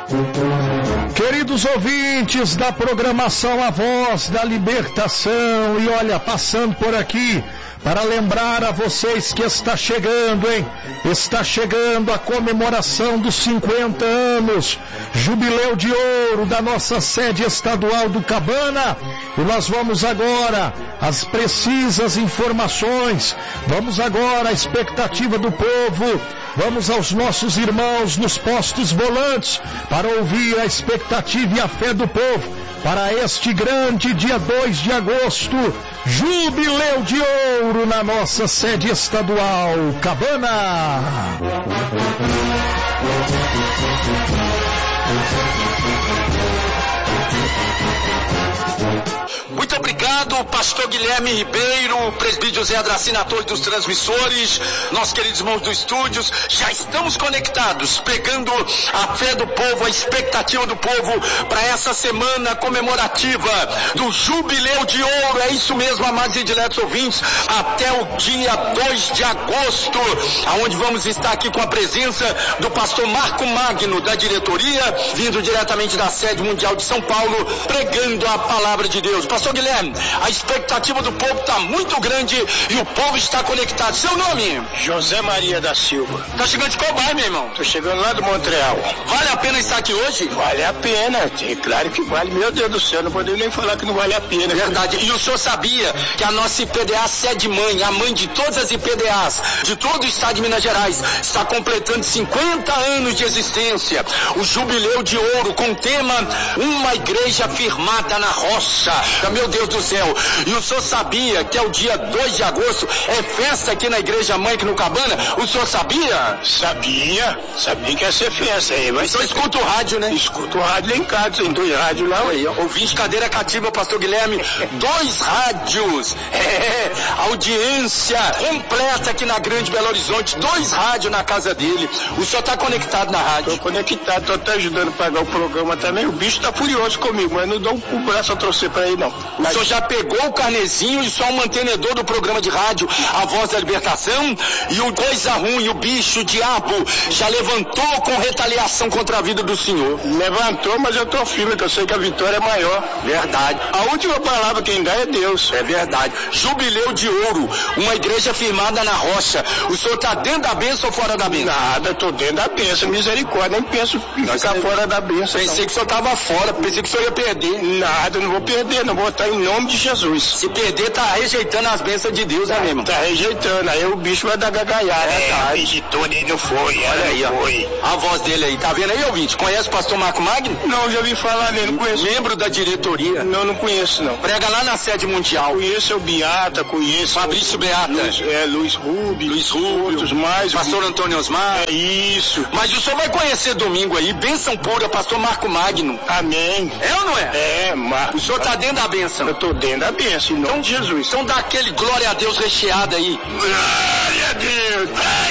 Queridos ouvintes da programação A Voz da Libertação, e olha, passando por aqui para lembrar a vocês que está chegando, está chegando a comemoração dos 50 anos, jubileu de ouro da nossa sede estadual do Cabana, e nós vamos agora às precisas informações, vamos agora à expectativa do povo, vamos aos nossos irmãos nos postos volantes para ouvir a expectativa e a fé do povo para este grande dia 2 de agosto, jubileu de ouro na nossa sede estadual Cabana. Muito obrigado, pastor Guilherme Ribeiro, presbítero José Adraci na torre dos transmissores, nossos queridos irmãos dos estúdios, já estamos conectados, pregando a fé do povo, a expectativa do povo para essa semana comemorativa do Jubileu de Ouro, é isso mesmo, amados e diletos ouvintes, até o dia 2 de agosto, aonde vamos estar aqui com a presença do pastor Marco Magno, da diretoria, vindo diretamente da sede mundial de São Paulo, pregando a palavra de Deus. Pastor Guilherme, a expectativa do povo está muito grande e o povo está conectado. Seu nome? José Maria da Silva. Tá chegando de qual bairro, meu irmão? Tô chegando lá do Montreal. Vale a pena estar aqui hoje? Vale a pena, é claro que vale. Meu Deus do céu, não podemos nem falar que não vale a pena. Verdade. E o senhor sabia que a nossa IPDA sede mãe, a mãe de todas as IPDAs, de todo o estado de Minas Gerais, está completando 50 anos de existência. O Jubileu de Ouro com o tema Uma Igreja Firmada na Rocha. Meu Deus do céu. E o senhor sabia que é o dia 2 de agosto, é festa aqui na Igreja Mãe, aqui no Cabana? O senhor sabia? Sabia que ia ser festa aí. O senhor escuta o rádio, né? Escuta o rádio lá em casa, tem 2 rádios lá. Aí, ouvinte cadeira cativa, pastor Guilherme, 2 rádios. Audiência completa aqui na Grande Belo Horizonte, 2 rádios na casa dele. O senhor está conectado na rádio? Estou conectado, estou até ajudando a pagar o programa também. O bicho está furioso comigo, mas não dou o braço a torcer para ele, não. O senhor já pegou o carnezinho e só o mantenedor do programa de rádio A Voz da Libertação, e o coisa ruim, o bicho, o diabo, já levantou com retaliação contra a vida do senhor. Levantou, mas eu tô firme, que eu sei que a vitória é maior. Verdade. A última palavra quem dá é Deus. É verdade. Jubileu de Ouro, uma igreja firmada na rocha. O senhor tá dentro da bênção ou fora da bênção? Nada, tô dentro da bênção, misericórdia, nem penso em ficar fora da bênção. Pensei que o senhor tava fora, pensei que o senhor ia perder. Nada, não vou perder, não vou estar em nome de Jesus. Se perder, tá rejeitando as bênçãos de Deus, né, mesmo? Tá rejeitando, aí o bicho vai dar gargalhada. Rejeitou, ele não foi. Olha aí, ó. Foi. A voz dele aí, tá vendo aí, ouvinte? Conhece o pastor Marco Magno? Não, já ouvi falar nele, não conheço. Membro da diretoria? Não conheço, não. Prega lá na sede mundial. Conheço o Beata, conheço. Fabrício Beata. Luiz Rubio. Outros mais. Pastor Antônio Osmar. É isso. Mas o senhor vai conhecer domingo aí, bênção pura, pastor Marco Magno. Amém. É ou não é? É, Marco. O senhor tá dentro da bênção. Eu tô dentro da bênção, em nome de Jesus. Então dá aquele glória a Deus recheado aí. Glória a Deus.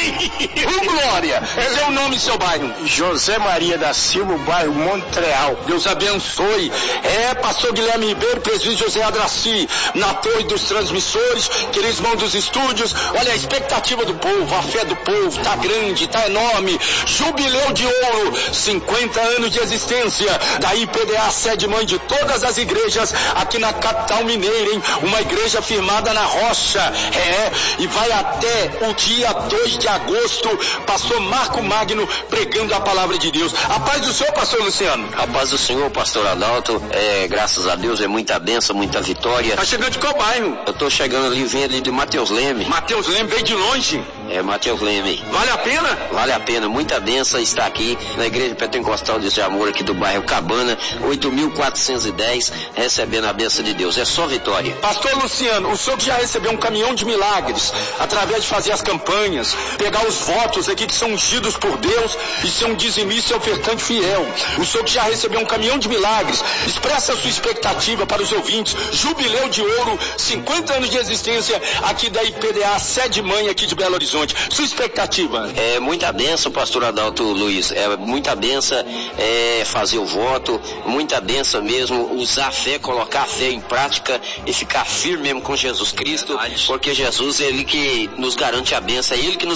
Glória. Seu nome e seu bairro? José Maria da Silva, bairro Montreal. Deus abençoe. Pastor Guilherme Ribeiro, presbítero José Adraci, na torre dos transmissores, queridos irmãos dos estúdios. Olha, a expectativa do povo, a fé do povo, tá grande, tá enorme. Jubileu de Ouro, 50 anos de existência da IPDA, sede mãe de todas as igrejas aqui na capital mineira, hein? Uma igreja firmada na rocha, e vai até o dia 2 de agosto, pastor Marco Magno pregando a palavra de Deus. A paz do Senhor, pastor Luciano. A paz do Senhor, pastor Adalto, graças a Deus, é muita bênção, muita vitória. Tá chegando de qual bairro? Eu tô chegando ali, vim ali de Mateus Leme. Mateus Leme, veio de longe? Mateus Leme. Vale a pena? Vale a pena, muita bênção estar aqui na Igreja Pentecostal de Amor, aqui do bairro Cabana, 8.410, recebendo a bênção de Deus. É só vitória. Pastor Luciano, o senhor que já recebeu um caminhão de milagres, através de fazer as campanhas, pegar os votos aqui que são ungidos por Deus e ser um dizimista e ofertante fiel. O senhor que já recebeu um caminhão de milagres, expressa a sua expectativa para os ouvintes. Jubileu de Ouro, 50 anos de existência aqui da IPDA, sede mãe aqui de Belo Horizonte. Sua expectativa? É muita bênção, pastor Adalto Luiz. Muita bênção, fazer o voto, muita bênção mesmo, usar a fé, colocar a fé em prática e ficar firme mesmo com Jesus Cristo, porque Jesus é Ele que nos garante a bênção, é Ele que nos garante a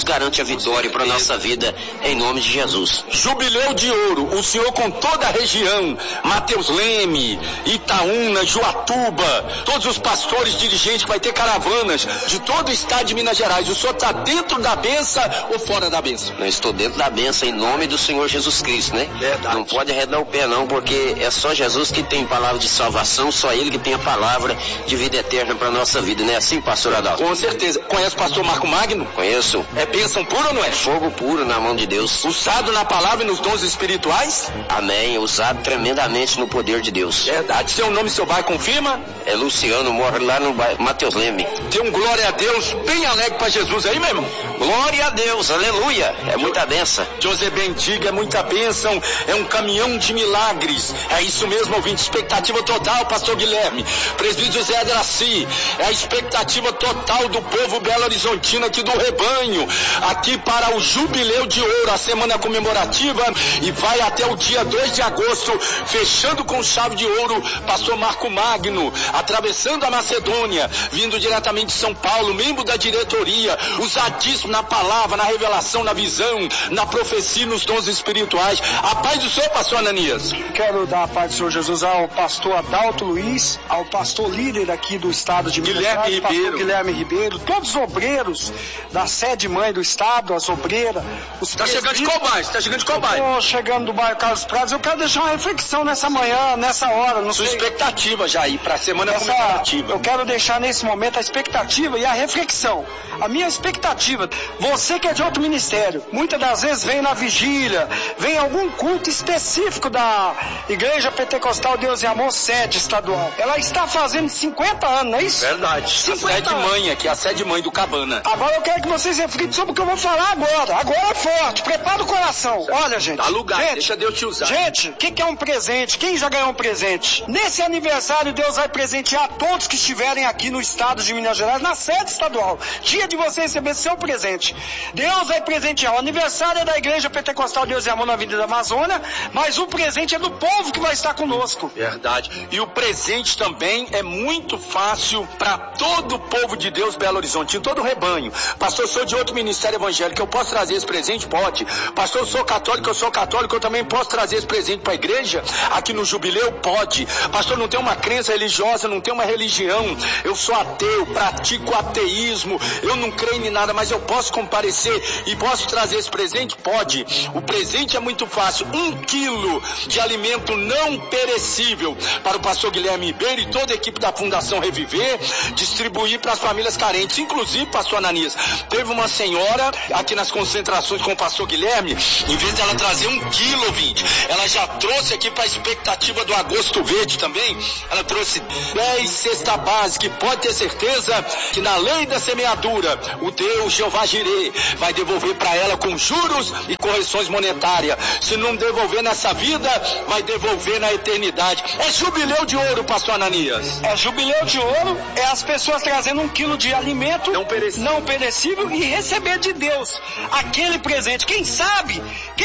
vitória para a nossa vida, em nome de Jesus. Jubileu de Ouro, o senhor com toda a região, Mateus Leme, Itaúna, Juatuba, todos os pastores, dirigentes, vai ter caravanas de todo o estado de Minas Gerais. O senhor está dentro da benção ou fora da benção? Eu estou dentro da benção em nome do Senhor Jesus Cristo, né? Verdade. Não pode arredar o pé não, porque é só Jesus que tem palavra de salvação, só Ele que tem a palavra de vida eterna para a nossa vida, não é assim, pastor Adalto? Com certeza. Conhece o pastor Marco Magno? Conheço. É bênção pura ou não é? Fogo puro na mão de Deus. Usado na palavra e nos dons espirituais? Amém. Usado tremendamente no poder de Deus. Verdade. Seu nome e seu bairro confirma? É Luciano, mora lá no bairro Mateus Leme. Tem um glória a Deus bem alegre para Jesus aí, meu irmão. Glória a Deus, aleluia. É muita benção. José Bendiga, é muita bênção. É um caminhão de milagres. É isso mesmo, ouvinte. Expectativa total, pastor Guilherme. Presbítero José Adraci. É a expectativa total do povo Belo Horizontino aqui do rebanho. Aqui para o Jubileu de Ouro, a semana comemorativa. E vai até o dia 2 de agosto, fechando com chave de ouro, pastor Marco Magno, atravessando a Macedônia, vindo diretamente de São Paulo, membro da diretoria, usadíssimo na palavra, na revelação, na visão, na profecia, nos dons espirituais. A paz do Senhor, pastor Ananias. Quero dar a paz do Senhor Jesus ao pastor Adalto Luiz, ao pastor líder aqui do estado de Minas Gerais, pastor Guilherme Ribeiro, todos os obreiros da sede mãe do estado, as obreiras. Está chegando de Cobai, está chegando de Cobai. Estou chegando do bairro Carlos Prados. Eu quero deixar uma reflexão nessa manhã, nessa hora. Não Sua sei. expectativa já aí para a semana comemorativa. Eu quero deixar nesse momento a expectativa e a reflexão. A minha expectativa, você que é de outro ministério, muitas das vezes vem na vigília, vem algum culto específico da Igreja Pentecostal Deus e Amor, sede estadual. Ela está fazendo 50 anos, não é isso? Verdade. 50 a sede mãe aqui, a sede mãe do Cabana. Agora eu quero que vocês reflitam sobre o que eu vou falar agora. Agora é forte, prepara o coração. Olha, gente. Dá lugar, gente, deixa Deus te usar. Gente, o que é um presente? Quem já ganhou um presente? Nesse aniversário, Deus vai presentear todos que estiverem aqui no estado de Minas Gerais, na sede estadual. Dia de você receber seu presente. Deus vai presentear. O aniversário é da Igreja Pentecostal Deus e Amor na Avenida da Amazônia, mas o presente é do povo que vai estar conosco. Verdade. E o presente também é muito fácil para todo o povo de Deus, Belo Horizontino, todo o rebanho. Pastor, eu sou de outro ministério evangélico, eu posso trazer esse presente? Pode. Pastor, eu sou católico, eu também posso trazer esse presente para a igreja? Aqui no Jubileu? Pode. Pastor, não tem uma crença religiosa, não tem uma religião. Eu sou ateu, pratico ateísmo, eu não creio em nada, mas eu posso comparecer e posso trazer esse presente? Pode. O presente é muito fácil. 1 quilo de alimento não perecível para o pastor Guilherme Ribeiro e toda a equipe da Fundação Reviver, distribuir para as famílias carentes. Inclusive, pastor Ananias, teve uma senhora aqui nas concentrações com o pastor Guilherme, em vez de ela trazer 1 quilo, ouvinte, ela já trouxe aqui para a expectativa do Agosto Verde também, ela trouxe 10 cesta básica, e pode ter certeza que na lei da semeadura, o Deus Jeová Jirê vai devolver para ela com juros e correções monetárias. Se não devolver nessa vida, vai devolver na eternidade. É Jubileu de Ouro, pastor Ananias. É Jubileu de Ouro, é as pessoas trazendo 1 quilo de alimento não perecível e receber de Deus aquele presente. Quem sabe,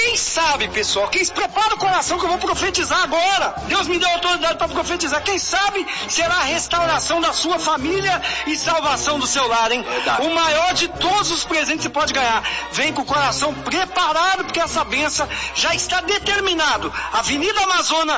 pessoal, quem prepara o coração que eu vou profetizar agora. Deus me deu autoridade para profetizar. Quem sabe será a restauração da sua família e salvação do seu lar, hein? Verdade. O maior de todos os presentes que você pode ganhar. Vem com o coração preparado, porque essa bênção já está determinado. Avenida Amazônia,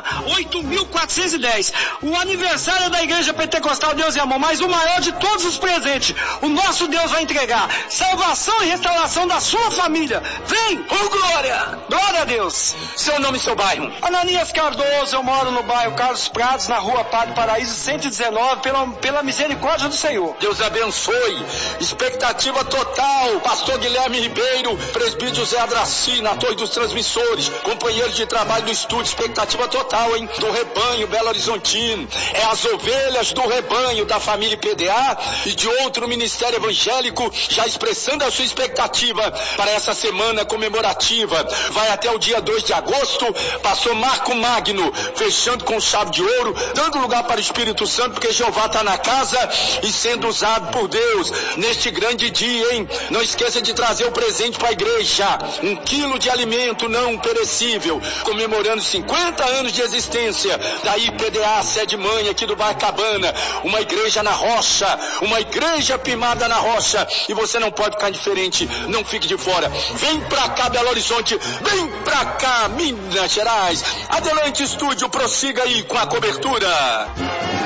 8.410. O aniversário é da Igreja Pentecostal Deus e Amor, mas o maior de todos os presentes, o nosso Deus vai entregar. Salvação e restauração da sua família. Vem! Oh, glória! Glória a Deus! Seu nome e seu bairro? Ananias Cardoso, eu moro no bairro Carlos Prados, na rua Padre Paraíso 119, pela misericórdia do Senhor. Deus abençoe. Expectativa total. Pastor Guilherme Ribeiro, presbítero José Adraci, na Torre dos Transmissores, companheiros de trabalho do estúdio. Expectativa total, hein? Do rebanho Belo Horizontino. É as ovelhas do rebanho da família PDA e de outro ministério evangélico já expressando a sua expectativa para essa semana comemorativa. Vai até o dia 2 de agosto. Pastor Marco Magno, fechando com chave de ouro, dando lugar para o Espírito Santo, porque Jeová está na casa e sendo usado por Deus neste grande dia, hein? Não esqueça de trazer o presente para a igreja. 1 quilo de alimento não perecível, comemorando 50 anos de existência da IPDA, sede mãe aqui do bairro Cabana, uma igreja na rocha, uma igreja firmada na rocha, e você não pode ficar diferente. não fique de fora. Vem pra cá, Belo Horizonte, vem pra cá, Minas Gerais. Adelante, estúdio, prossiga aí com a cobertura.